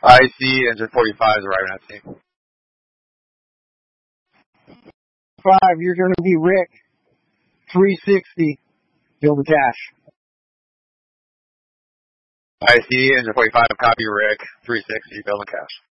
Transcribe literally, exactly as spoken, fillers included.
I C engine forty-five is arriving at scene. Five, you're going to be Rick. three sixty. Bill the cash. I C engine forty-five, copy Rick. three sixty, bill the cash.